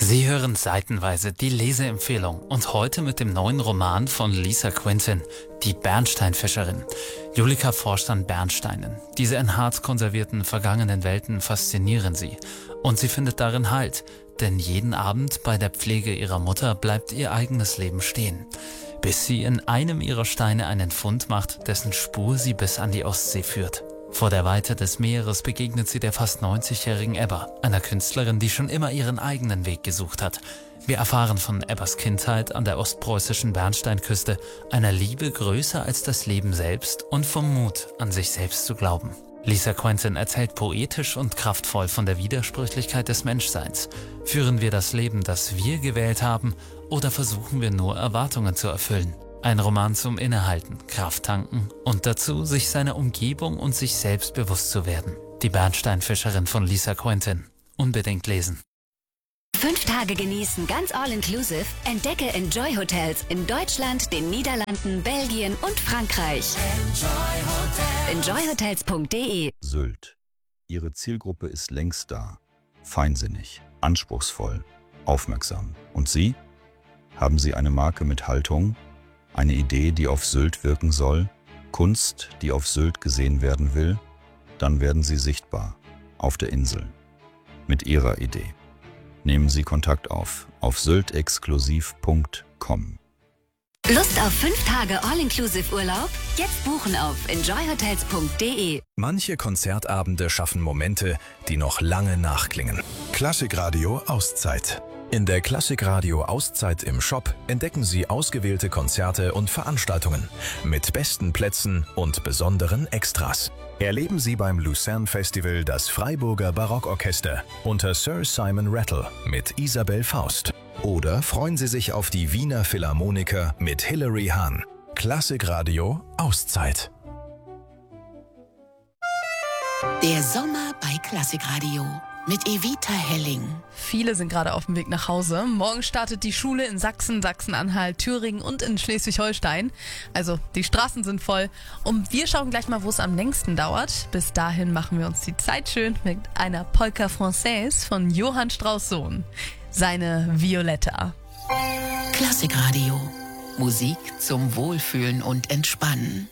Sie hören seitenweise die Leseempfehlung und heute mit dem neuen Roman von Lisa Quinton, Die Bernsteinfischerin. Julika forscht an Bernsteinen. Diese in hart konservierten vergangenen Welten faszinieren sie und sie findet darin Halt, denn jeden Abend bei der Pflege ihrer Mutter bleibt ihr eigenes Leben stehen, bis sie in einem ihrer Steine einen Fund macht, dessen Spur sie bis an die Ostsee führt. Vor der Weite des Meeres begegnet sie der fast 90-jährigen Ebba, einer Künstlerin, die schon immer ihren eigenen Weg gesucht hat. Wir erfahren von Ebbas Kindheit an der ostpreußischen Bernsteinküste, einer Liebe größer als das Leben selbst und vom Mut, an sich selbst zu glauben. Lisa Quinton erzählt poetisch und kraftvoll von der Widersprüchlichkeit des Menschseins. Führen wir das Leben, das wir gewählt haben, oder versuchen wir nur Erwartungen zu erfüllen? Ein Roman zum Innehalten, Kraft tanken und dazu, sich seiner Umgebung und sich selbst bewusst zu werden. Die Bernsteinfischerin von Lisa Quinton. Unbedingt lesen. 5 Tage genießen, ganz all-inclusive. Entdecke Enjoy Hotels in Deutschland, den Niederlanden, Belgien und Frankreich. Enjoyhotels.de. Sylt. Ihre Zielgruppe ist längst da. Feinsinnig, anspruchsvoll, aufmerksam. Und Sie? Haben Sie eine Marke mit Haltung? Eine Idee, die auf Sylt wirken soll? Kunst, die auf Sylt gesehen werden will? Dann werden Sie sichtbar. Auf der Insel. Mit Ihrer Idee. Nehmen Sie Kontakt auf syltexklusiv.com. Lust auf 5 Tage all-inclusive Urlaub? Jetzt buchen auf enjoyhotels.de. Manche Konzertabende schaffen Momente, die noch lange nachklingen. Klassikradio Auszeit. In der Klassikradio Auszeit im Shop entdecken Sie ausgewählte Konzerte und Veranstaltungen mit besten Plätzen und besonderen Extras. Erleben Sie beim Lucerne Festival das Freiburger Barockorchester unter Sir Simon Rattle mit Isabel Faust. Oder freuen Sie sich auf die Wiener Philharmoniker mit Hilary Hahn. Klassikradio Auszeit. Der Sommer bei Klassikradio mit Evita Helling. Viele sind gerade auf dem Weg nach Hause. Morgen startet die Schule in Sachsen, Sachsen-Anhalt, Thüringen und in Schleswig-Holstein. Also die Straßen sind voll. Und wir schauen gleich mal, wo es am längsten dauert. Bis dahin machen wir uns die Zeit schön mit einer Polka Française von Johann Strauss Sohn. Seine Violetta. Klassikradio. Musik zum Wohlfühlen und Entspannen.